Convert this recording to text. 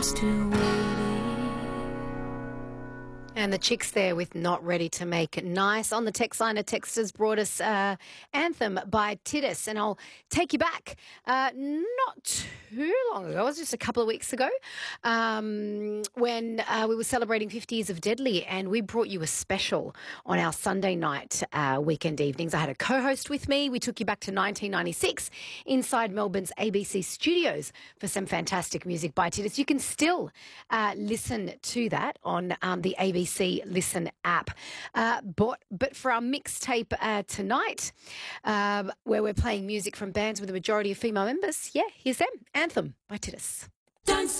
still waiting. And the chicks there with Not Ready to Make It Nice. On the text line, a texter's brought us Anthem by Titus. And I'll take you back not too long ago. It was just a couple of weeks ago when we were celebrating 50 years of Deadly, and we brought you a special on our Sunday night weekend evenings. I had a co-host with me. We took you back to 1996 inside Melbourne's ABC studios for some fantastic music by Titus. You can still listen to that on the ABC Listen app. But for our mixtape tonight, where we're playing music from bands with a majority of female members, here's them, Anthem by Titus.